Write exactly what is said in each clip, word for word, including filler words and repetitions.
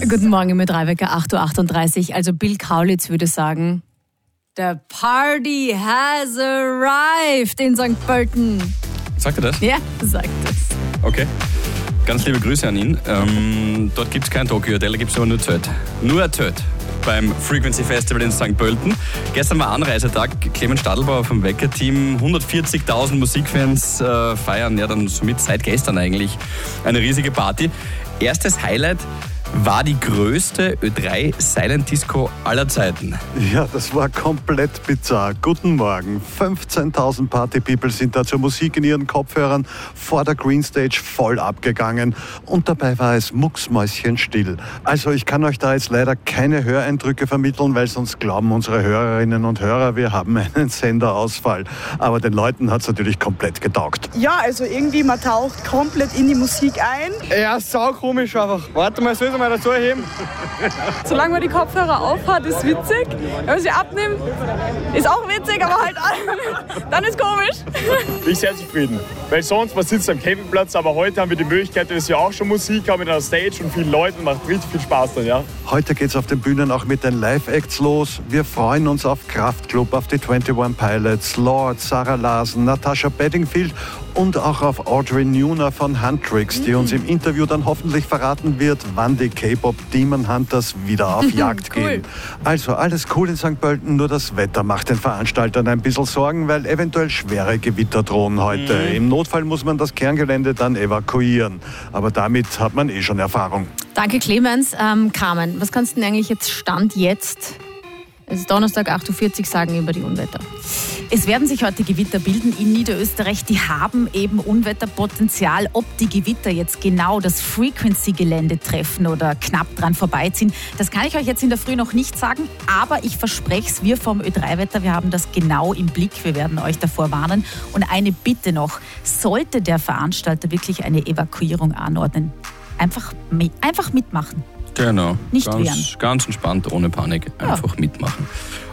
Guten Morgen mit Drei-Wecker, acht Uhr achtunddreißig. Also Bill Kaulitz würde sagen, the party has arrived in Sankt Pölten. Sagt er das? Ja, sagt es. Okay. Ganz liebe Grüße an ihn. Ähm, dort gibt es kein Tokyo Hotel, da gibt es aber nur Zelt. Nur ein Zelt beim Frequency Festival in Sankt Pölten. Gestern war Anreisetag. Clemens Stadelbauer vom Wecker-Team. hundertvierzigtausend Musikfans äh, feiern ja dann somit seit gestern eigentlich eine riesige Party. Erstes Highlight war die größte Ö drei Silent Disco aller Zeiten. Ja, das war komplett bizarr. Guten Morgen. fünfzehntausend Party-People sind da zur Musik in ihren Kopfhörern vor der Green Stage voll abgegangen. Und dabei war es mucksmäuschenstill. Also ich kann euch da jetzt leider keine Höreindrücke vermitteln, weil sonst glauben unsere Hörerinnen und Hörer, wir haben einen Senderausfall. Aber den Leuten hat es natürlich komplett getaugt. Ja, also irgendwie, man taucht komplett in die Musik ein. Ja, sau komisch einfach. Warte mal, soll ich mal dazu erheben? Solange man die Kopfhörer aufhat, ist witzig. Wenn man sie abnimmt, ist auch witzig, aber halt dann ist komisch. Bin ich sehr zufrieden. Weil sonst, man sitzt am Campingplatz, aber heute haben wir die Möglichkeit, dass wir auch schon Musik haben mit einer Stage und vielen Leuten. Macht richtig viel Spaß dann, ja. Heute geht's auf den Bühnen auch mit den Live-Acts los. Wir freuen uns auf Kraftklub, auf die einundzwanzig Pilots, Lord, Sarah Larsen, Natasha Bedingfield und auch auf Audrey Newner von Huntrix, die uns im Interview dann hoffentlich verraten wird, wann die K-Pop Demon Hunters wieder auf Jagd Cool. gehen. Also alles cool in Sankt Pölten, nur das Wetter macht den Veranstaltern ein bisschen Sorgen, weil eventuell schwere Gewitter drohen heute. Mhm. Im Notfall muss man das Kerngelände dann evakuieren. Aber damit hat man eh schon Erfahrung. Danke, Clemens. Ähm, Carmen, was kannst du denn eigentlich jetzt Stand jetzt, es ist Donnerstag, acht Uhr vierzig, sagen über die Unwetter? Es werden sich heute Gewitter bilden in Niederösterreich. Die haben eben Unwetterpotenzial. Ob die Gewitter jetzt genau das Frequency-Gelände treffen oder knapp dran vorbeiziehen, das kann ich euch jetzt in der Früh noch nicht sagen. Aber ich verspreche es, wir vom Ö drei Wetter, wir haben das genau im Blick. Wir werden euch davor warnen. Und eine Bitte noch, sollte der Veranstalter wirklich eine Evakuierung anordnen, einfach, mit, einfach mitmachen. Genau. Nicht ganz, wehren. ganz entspannt, ohne Panik, einfach ja. mitmachen.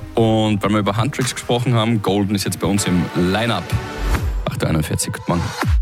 Und weil wir über Huntrix gesprochen haben, Golden ist jetzt bei uns im Line-Up. acht Uhr einundvierzig, guten Morgen.